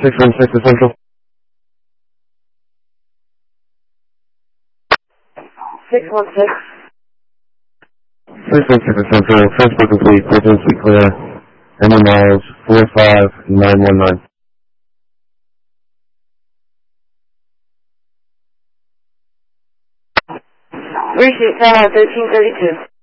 616 to Central. 616. 616 to Central. Transport complete. Frequency suite clear. Number miles 45919. Reach it, 1332.